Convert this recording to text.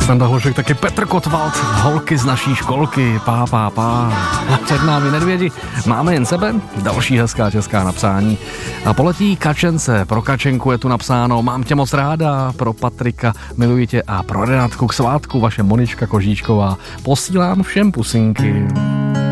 Standa Hlošek, taky Petr Kotwald, holky z naší školky, pá. A před námi Nedvědi, máme jen sebe, další hezká česká napsání. A poletí Kačence, pro Kačenku je tu napsáno, mám tě moc ráda, pro Patrika, miluji tě a pro Renátku k svátku, vaše Monička Kožíčková, posílám všem pusinky.